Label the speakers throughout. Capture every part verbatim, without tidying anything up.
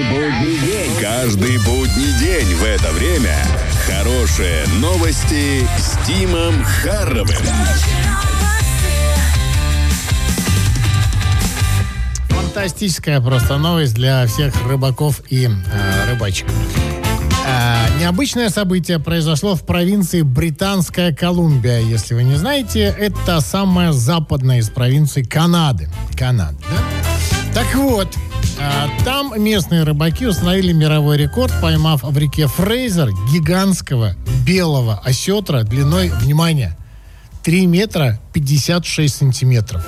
Speaker 1: будний день. Каждый будний день в это время хорошие новости с Тимом Харровым.
Speaker 2: Фантастическая просто новость для всех рыбаков и э, рыбачек. Э, необычное событие произошло в провинции Британская Колумбия. Если вы не знаете, это самая западная из провинций Канады. Канада, да? Так вот, э, там местные рыбаки установили мировой рекорд, поймав в реке Фрейзер гигантского белого осетра длиной, внимание, три метра пятьдесят шесть сантиметров.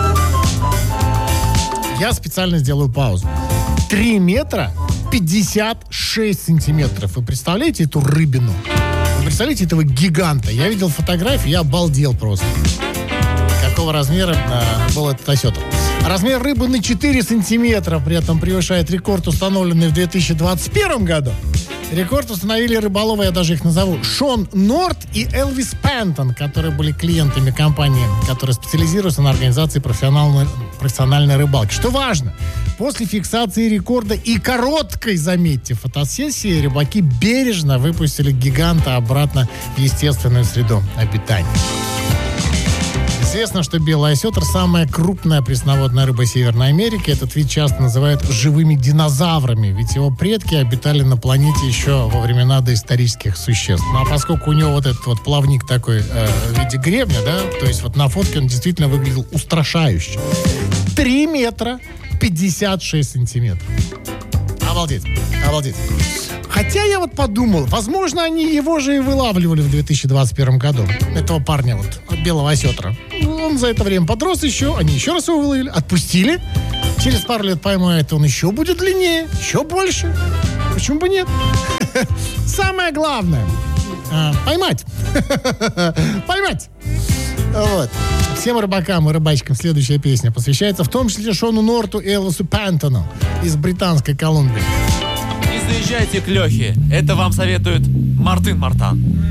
Speaker 2: Я специально сделаю паузу. три метра пятьдесят шесть сантиметров. Вы представляете эту рыбину? Вы представляете этого гиганта? Я видел фотографии, я обалдел просто. Какого размера э, был этот осетр. Размер рыбы на четыре сантиметра при этом превышает рекорд, установленный в две тысячи двадцать первом году. Рекорд установили рыболовы, я даже их назову, Шон Норт и Элвис Пентон, которые были клиентами компании, которая специализируется на организации профессиональной, профессиональной рыбалки. Что важно, после фиксации рекорда и короткой, заметьте, фотосессии, рыбаки бережно выпустили гиганта обратно в естественную среду обитания. Известно, что белый осетр – самая крупная пресноводная рыба Северной Америки. Этот вид часто называют живыми динозаврами, ведь его предки обитали на планете еще во времена доисторических существ. Ну а поскольку у него вот этот вот плавник такой э, в виде гребня, да, то есть вот на фотке он действительно выглядел устрашающе. три метра пятьдесят шесть сантиметров. Обалдеть, обалдеть. Хотя я вот подумал, возможно, они его же и вылавливали в две тысячи двадцать первом году. Этого парня вот, от белого осетра. Он за это время подрос еще, они еще раз его выловили, отпустили. Через пару лет поймают, он еще будет длиннее, еще больше. Почему бы нет? Самое главное — поймать. Поймать. Вот. Всем рыбакам и рыбачкам следующая песня посвящается в том числе Шону Норту и Элвису Пентону из Британской Колумбии.
Speaker 3: Не заезжайте к Лехе. Это вам советует Мартын Мартан.